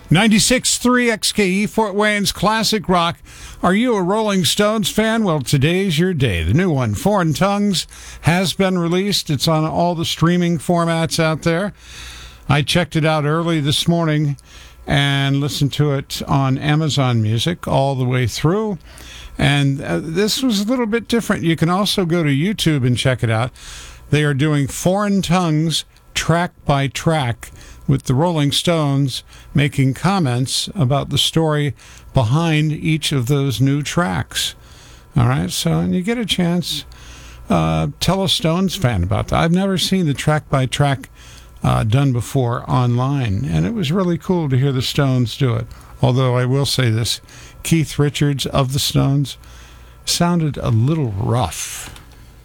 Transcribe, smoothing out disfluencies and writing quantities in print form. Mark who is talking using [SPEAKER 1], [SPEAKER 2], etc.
[SPEAKER 1] 96.3 XKE, Fort Wayne's Classic Rock. Are you a Rolling Stones fan? Well, today's your day. The new one, Foreign Tongues, has been released. It's on all the streaming formats out there. I checked it out early this morning and listened to it on Amazon Music all the way through. And this was a little bit different. You can also go to YouTube and check it out. They are doing Foreign Tongues track by track, with the Rolling Stones making comments about the story behind each of those new tracks. All right, so and you get a chance, tell a Stones fan about that. I've never seen the track-by-track done before online, and it was really cool to hear the Stones do it. Although I will say this, Keith Richards of the Stones sounded a little rough.